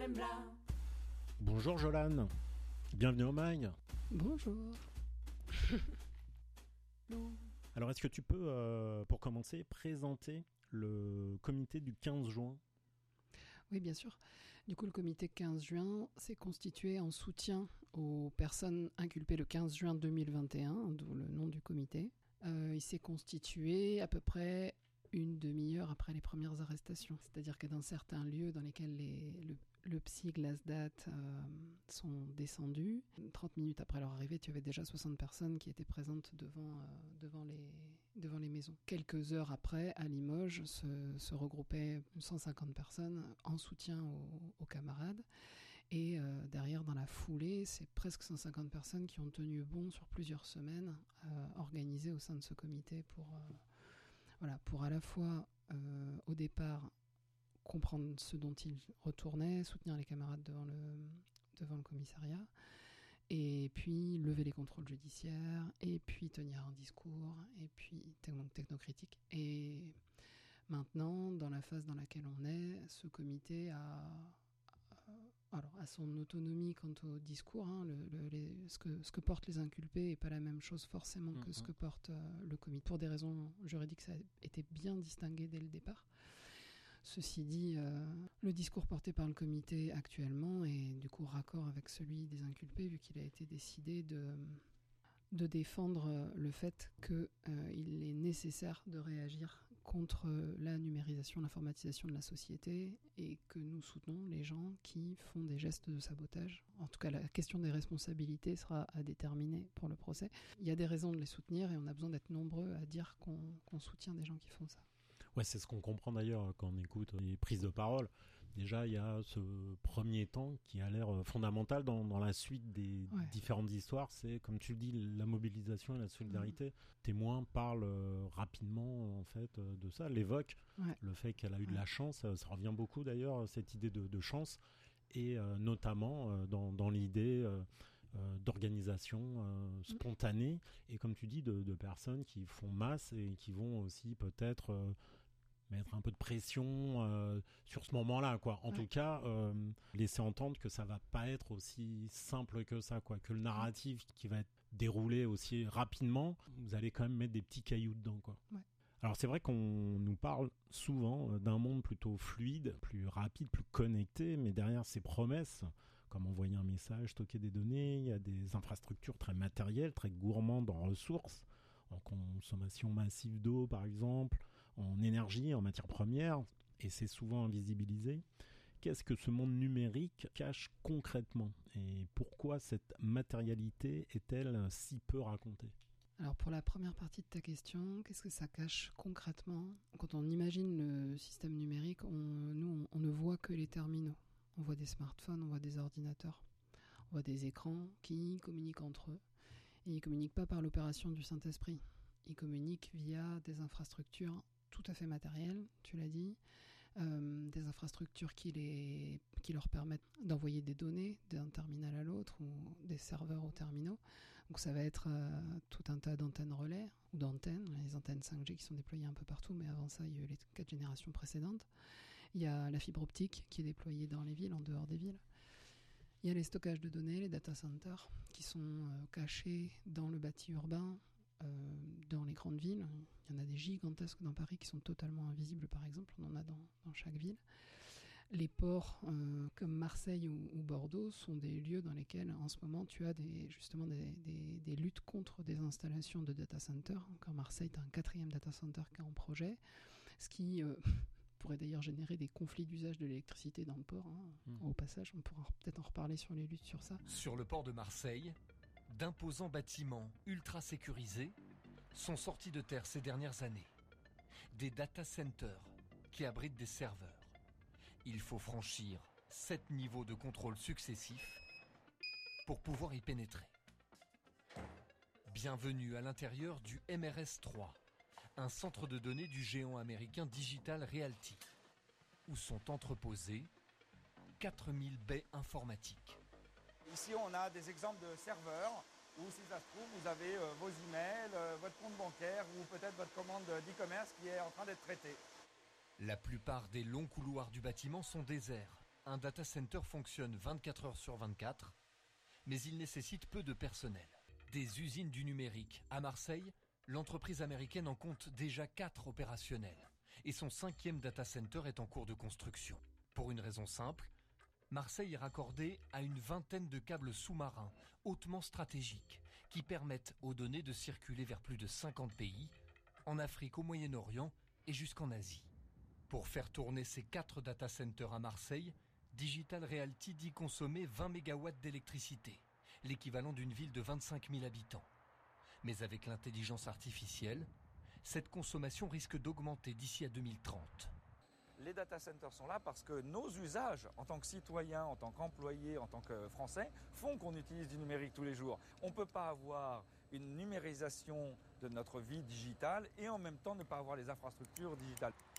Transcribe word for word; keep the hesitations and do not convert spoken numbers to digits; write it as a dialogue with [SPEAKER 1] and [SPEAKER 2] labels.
[SPEAKER 1] sembra.
[SPEAKER 2] Bonjour Jolane, bienvenue au Magne.
[SPEAKER 3] Bonjour.
[SPEAKER 2] Alors est-ce que tu peux, euh, pour commencer, présenter le comité du quinze juin ?
[SPEAKER 3] Oui, bien sûr. Du coup, le comité quinze juin s'est constitué en soutien aux personnes inculpées le quinze juin deux mille vingt et un, d'où le nom du comité. Euh, il s'est constitué à peu près une demi-heure après les premières arrestations. C'est-à-dire que dans certains lieux dans lesquels les, le, le psy Glasdat euh, sont descendus, trente minutes après leur arrivée, tu avais déjà soixante personnes qui étaient présentes devant, euh, devant, les, devant les maisons. Quelques heures après, à Limoges, se, se regroupaient cent cinquante personnes en soutien aux, aux camarades. Et euh, derrière, dans la foulée, c'est presque cent cinquante personnes qui ont tenu bon sur plusieurs semaines, euh, organisées au sein de ce comité pour... Euh, Voilà, pour à la fois, euh, au départ, comprendre ce dont il retournait, soutenir les camarades devant le, devant le commissariat, et puis lever les contrôles judiciaires, et puis tenir un discours, et puis donc technocritique. Et maintenant, dans la phase dans laquelle on est, ce comité a... Alors, à son autonomie quant au discours, hein, le, le, les, ce, que, ce que portent les inculpés n'est pas la même chose forcément que mmh. ce que porte euh, le comité. Pour des raisons juridiques, ça a été bien distingué dès le départ. Ceci dit, euh, le discours porté par le comité actuellement est du coup raccord avec celui des inculpés, vu qu'il a été décidé de... de défendre le fait qu'il euh, est nécessaire de réagir contre la numérisation, l'informatisation de la société et que nous soutenons les gens qui font des gestes de sabotage. En tout cas, la question des responsabilités sera à déterminer pour le procès. Il y a des raisons de les soutenir et on a besoin d'être nombreux à dire qu'on, qu'on soutient des gens qui font ça.
[SPEAKER 2] Ouais, c'est ce qu'on comprend d'ailleurs quand on écoute les prises de parole. Déjà, il y a ce premier temps qui a l'air fondamental dans, dans la suite des ouais. différentes histoires. C'est, comme tu le dis, la mobilisation et la solidarité. Mmh. Témoin parle euh, rapidement en fait euh, de ça, l'évoque. Ouais. Le fait qu'elle a eu de la chance, ça, ça revient beaucoup d'ailleurs, cette idée de, de chance. Et euh, notamment euh, dans, dans l'idée... Euh, Euh, d'organisation euh, spontanée et comme tu dis de, de personnes qui font masse et qui vont aussi peut-être euh, mettre un peu de pression euh, sur ce moment-là quoi. En ouais. tout cas euh, laisser entendre que ça va pas être aussi simple que ça quoi, que le narratif qui va être déroulé aussi rapidement, vous allez quand même mettre des petits cailloux dedans quoi. Ouais. Alors c'est vrai qu'on nous parle souvent d'un monde plutôt fluide, plus rapide, plus connecté, mais derrière ces promesses, comme envoyer un message, stocker des données, il y a des infrastructures très matérielles, très gourmandes en ressources, en consommation massive d'eau par exemple, en énergie, en matières premières, et c'est souvent invisibilisé. Qu'est-ce que ce monde numérique cache concrètement et pourquoi cette matérialité est-elle si peu racontée ?
[SPEAKER 3] Alors pour la première partie de ta question, qu'est-ce que ça cache concrètement ? Quand on imagine le système numérique, on, nous on, on ne voit que les terminaux. On voit des smartphones, on voit des ordinateurs, on voit des écrans qui communiquent entre eux. Et ils ne communiquent pas par l'opération du Saint-Esprit. Ils communiquent via des infrastructures tout à fait matérielles, tu l'as dit, euh, des infrastructures qui, les, qui leur permettent d'envoyer des données d'un terminal à l'autre ou des serveurs aux terminaux. Donc ça va être euh, tout un tas d'antennes relais ou d'antennes, les antennes cinq G qui sont déployées un peu partout, mais avant ça, il y a eu les quatre générations précédentes. Il y a la fibre optique qui est déployée dans les villes, en dehors des villes. Il y a les stockages de données, les data centers, qui sont euh, cachés dans le bâti urbain, euh, dans les grandes villes. Il y en a des gigantesques dans Paris qui sont totalement invisibles, par exemple. On en a dans, dans chaque ville. Les ports euh, comme Marseille ou, ou Bordeaux sont des lieux dans lesquels, en ce moment, tu as des, justement des, des, des luttes contre des installations de data centers. Encore Marseille, tu as un quatrième data center qui est en projet, ce qui... Euh, pourrait d'ailleurs générer des conflits d'usage de l'électricité dans le port. Hein. Mmh. Au passage, on pourra peut-être en reparler sur les luttes sur ça.
[SPEAKER 4] Sur le port de Marseille, d'imposants bâtiments ultra sécurisés sont sortis de terre ces dernières années. Des data centers qui abritent des serveurs. Il faut franchir sept niveaux de contrôle successifs pour pouvoir y pénétrer. Bienvenue à l'intérieur du M R S trois. Un centre de données du géant américain Digital Realty, où sont entreposés quatre mille baies informatiques.
[SPEAKER 5] Ici, on a des exemples de serveurs où, si ça se trouve, vous avez euh, vos emails, euh, votre compte bancaire ou peut-être votre commande d'e-commerce qui est en train d'être traitée.
[SPEAKER 4] La plupart des longs couloirs du bâtiment sont déserts. un data center fonctionne vingt-quatre heures sur vingt-quatre, mais il nécessite peu de personnel. Des usines du numérique. À Marseille, l'entreprise américaine en compte déjà quatre opérationnels et son cinquième data center est en cours de construction. Pour une raison simple, Marseille est raccordée à une vingtaine de câbles sous-marins hautement stratégiques qui permettent aux données de circuler vers plus de cinquante pays, en Afrique, au Moyen-Orient et jusqu'en Asie. Pour faire tourner ces quatre data centers à Marseille, Digital Realty dit consommer vingt mégawatts d'électricité, l'équivalent d'une ville de vingt-cinq mille habitants. Mais avec l'intelligence artificielle, cette consommation risque d'augmenter d'ici à deux mille trente.
[SPEAKER 5] Les data centers sont là parce que nos usages en tant que citoyens, en tant qu'employés, en tant que Français, font qu'on utilise du numérique tous les jours. On ne peut pas avoir une numérisation de notre vie digitale et en même temps ne pas avoir les infrastructures digitales.